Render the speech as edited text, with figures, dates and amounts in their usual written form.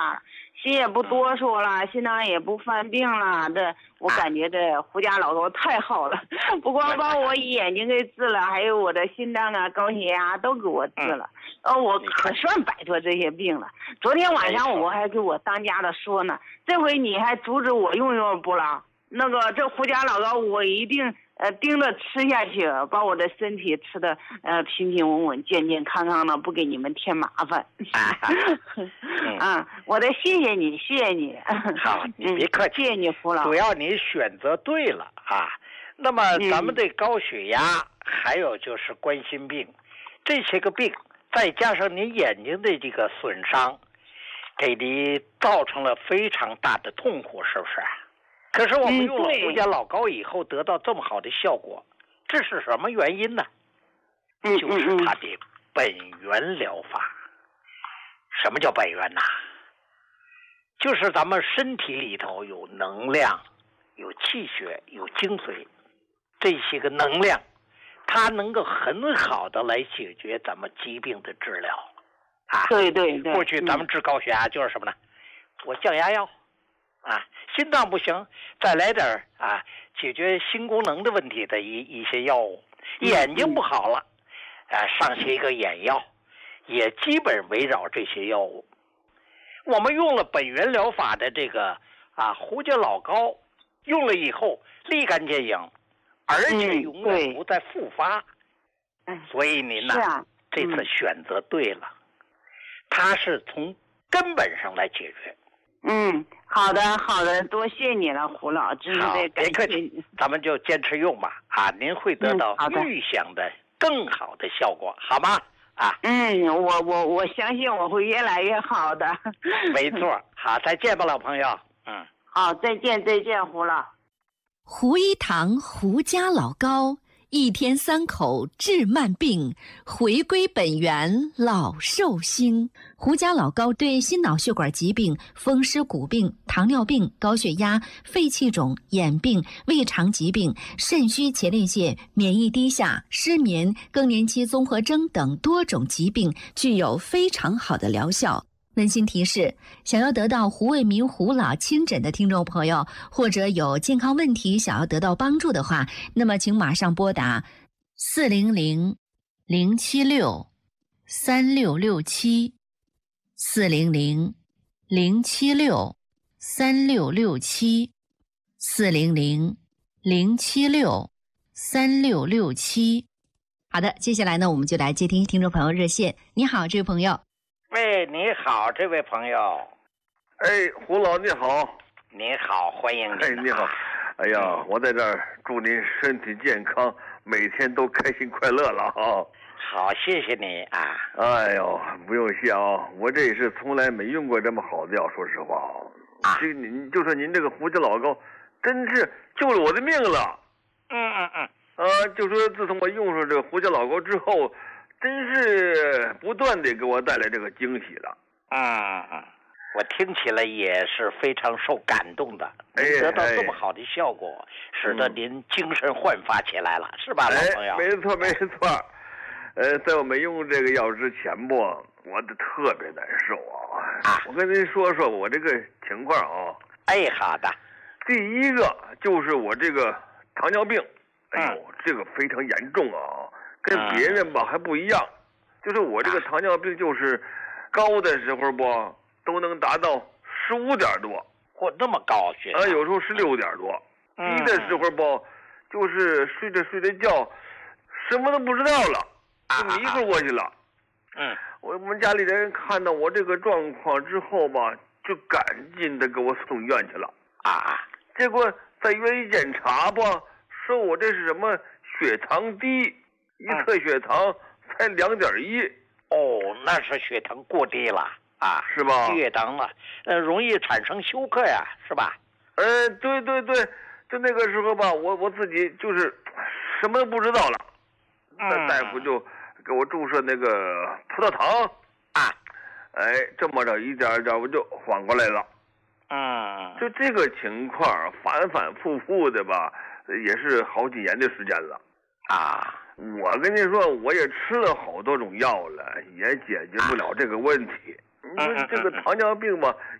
了，心也不哆嗦了，心脏也不犯病了。我感觉这胡家老高太好了，不光把我眼睛给治了，还有我的心脏啊、高血压都给我治了。我可算摆脱这些病了。昨天晚上我还给我当家的说呢，这回你还阻止我用不了？这胡家老高我一定盯着吃下去，把我的身体吃的平平稳稳、健健康康的，不给你们添麻烦。我得谢谢你，谢谢你。 好，你别客气， 谢谢你胡老。 主要你选择对了啊。那么咱们的高血压，还有就是冠心病，这些个病，再加上你眼睛的这个损伤，给你造成了非常大的痛苦，是不是？可是我们用了胡家老高以后得到这么好的效果，这是什么原因呢？就是它的本源疗法。什么叫本源呐？就是咱们身体里头有能量，有气血，有精髓，这些个能量，它能够很好的来解决咱们疾病的治疗啊。 对对对。 过去咱们治高血压就是什么呢？我降压药。心脏不行，再来点解决心功能的问题的一些药物。眼睛不好了，上些一个眼药，也基本围绕这些药物。我们用了本源疗法的这个胡家老高，用了以后立竿见影，而且永远不再复发。所以您这次选择对了，它是从根本上来解决。 好的好的，多谢你了，胡老，真是得感谢。别客气，咱们就坚持用吧。您会得到预想的更好的效果，好吗？ 我相信我会越来越好的。 没错。好，再见吧，老朋友。 好，再见胡老。 胡一堂胡家老高，一天3口治慢病，回归本源老寿星。胡家老高对心脑血管疾病、风湿骨病、糖尿病、高血压、肺气肿、眼病、胃肠疾病、肾虚前列腺、免疫低下、失眠、更年期综合征等多种疾病具有非常好的疗效。温馨提示：想要得到胡卫民胡老亲诊的听众朋友，或者有健康问题想要得到帮助的话，那么请马上拨打400-076-3667 400-076-3667 400-076-3667。好的，接下来呢，我们就来接听听众朋友热线。你好，这位朋友。 喂，你好，这位朋友。 胡老你好。 你好，欢迎你。 你好。哎呀，我在这儿祝您身体健康，每天都开心快乐了哈。 好，谢谢你啊。 哎呦，不用谢啊，我这也是从来没用过这么好的药，说实话您就说您这个胡家老高，真是救了我的命了。就说自从我用上这个胡家老高之后，真是不断的给我带来这个惊喜了。 我听起来也是非常受感动的，得到这么好的效果，使得您精神焕发起来了，是吧，老朋友？ 没错。在我没用这个药之前我的特别难受我跟您说说我这个情况好的。 第一个就是我这个糖尿病，这个非常严重跟别人还不一样，就是我这个糖尿病就是高的时候都能达到15点多， 那么高血压， 有时候16点多，低的时候就是睡着觉，什么都不知道了，就迷糊过去了。我们家里人看到我这个状况之后就赶紧的给我送医院去了。结果在医院一检查说我这是什么血糖低，一测血糖才2.1。 那是血糖过低了是吧？ 低血糖了，容易产生休克呀，是吧？ 对，就那个时候我自己就是什么都不知道了。大夫就给我注射那个葡萄糖这么着一点一点我就缓过来了。就这个情况反反复复的也是好几年的时间了。我跟您说，我也吃了好多种药了，也解决不了这个问题。你说这个糖尿病